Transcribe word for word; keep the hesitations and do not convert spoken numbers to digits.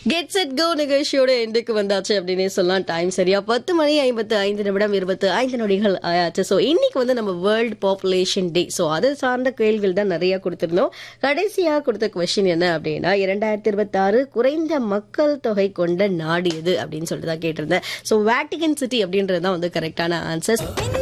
Get set go நிகழ்ச்சியோட எண்டுக்கு வந்தாச்சு அப்படின்னே சொல்லலாம். டைம் சரியா பத்து மணி ஐம்பத்து ஐந்து நிமிடம் இருபத்து ஐந்து நொடிகள் ஆயாச்சு. ஸோ இன்னைக்கு வந்து நம்ம வேர்ல்ட் பாப்புலேஷன் டே. ஸோ அது சார்ந்த கேள்விகள் தான் நிறைய கொடுத்திருந்தோம். கடைசியா கொடுத்த கொஸ்டின் என்ன அப்படின்னா, இரண்டாயிரத்தி இருபத்தி ஆறு குறைந்த மக்கள் தொகை கொண்ட நாடு எது அப்படின்னு சொல்லிட்டு தான் கேட்டிருந்தேன். ஸோ வேட்டிகன் சிட்டி அப்படின்றது தான் வந்து கரெக்டான ஆன்சர்.